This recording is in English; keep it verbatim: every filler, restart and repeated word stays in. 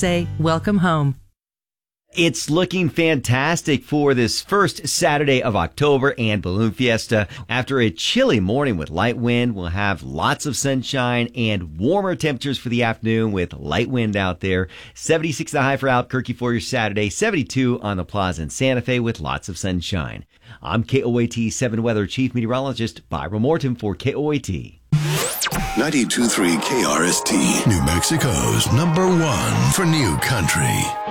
say, welcome home. It's looking fantastic for this first Saturday of October and Balloon Fiesta. After a chilly morning with light wind, we'll have lots of sunshine and warmer temperatures for the afternoon with light wind out there. seventy-six the high for Albuquerque for your Saturday, seventy-two on the Plaza in Santa Fe with lots of sunshine. I'm K O A T seven Weather Chief Meteorologist Byron Morton for K O A T. ninety-two point three K R S T, New Mexico's number one for new country.